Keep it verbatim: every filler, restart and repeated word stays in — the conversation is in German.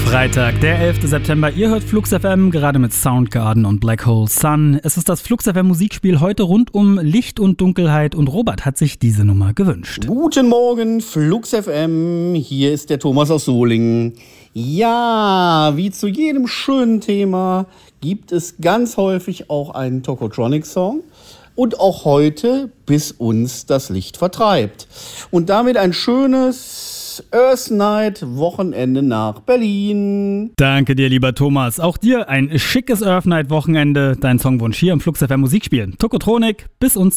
Freitag, der elfter September. Ihr hört Flux F M, gerade mit Soundgarden und Black Hole Sun. Es ist das Flux F M Musikspiel heute rund um Licht und Dunkelheit und Robert hat sich diese Nummer gewünscht. Guten Morgen, Flux F M. Hier ist der Thomas aus Solingen. Ja, wie zu jedem schönen Thema gibt es ganz häufig auch einen Tokotronic-Song. Und auch heute, bis uns das Licht vertreibt. Und damit ein schönes Earth Night Wochenende nach Berlin. Danke dir, lieber Thomas. Auch dir ein schickes Earth Night Wochenende. Dein Songwunsch hier im Flux F M Musikspiel. Tokotronic, bis uns